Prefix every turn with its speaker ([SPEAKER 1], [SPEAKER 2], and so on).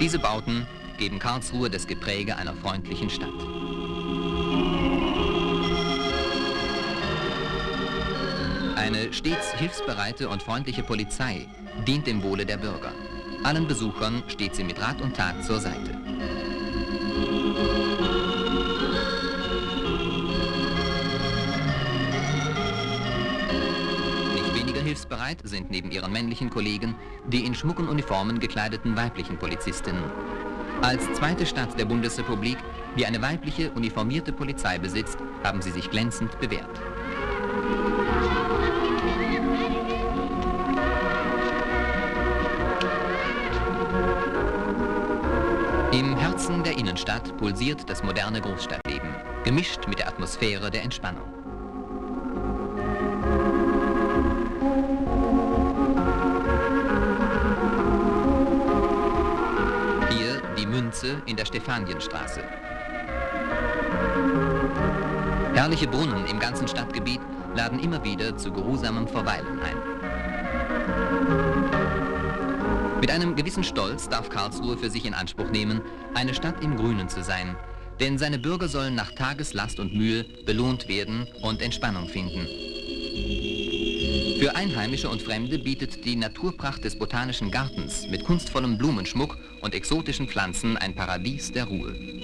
[SPEAKER 1] Diese Bauten geben Karlsruhe das Gepräge einer freundlichen Stadt. Eine stets hilfsbereite und freundliche Polizei dient dem Wohle der Bürger. Allen Besuchern steht sie mit Rat und Tat zur Seite. Nicht weniger hilfsbereit sind neben ihren männlichen Kollegen die in Schmuck und Uniformen gekleideten weiblichen Polizistinnen. Als zweite Stadt der Bundesrepublik, die eine weibliche uniformierte Polizei besitzt, haben sie sich glänzend bewährt. Im Herzen der Innenstadt pulsiert das moderne Großstadtleben, gemischt mit der Atmosphäre der Entspannung. Hier die Münze in der Stefanienstraße. Herrliche Brunnen im ganzen Stadtgebiet laden immer wieder zu geruhsamem Verweilen ein. Mit einem gewissen Stolz darf Karlsruhe für sich in Anspruch nehmen, eine Stadt im Grünen zu sein, denn seine Bürger sollen nach Tageslast und Mühe belohnt werden und Entspannung finden. Für Einheimische und Fremde bietet die Naturpracht des Botanischen Gartens mit kunstvollem Blumenschmuck und exotischen Pflanzen ein Paradies der Ruhe.